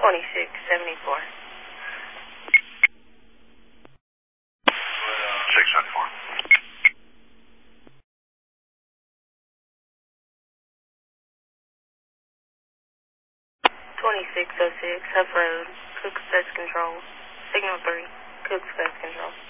2674. 674. 2606, Huff Road, Cooks Pest Control. Signal 3, Cooks Pest Control.